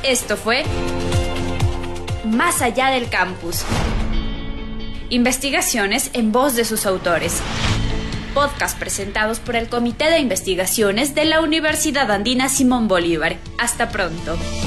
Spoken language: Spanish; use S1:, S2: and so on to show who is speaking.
S1: Esto fue Más allá del campus. Investigaciones en voz de sus autores. Podcast presentados por el Comité de Investigaciones de la Universidad Andina Simón Bolívar. Hasta pronto.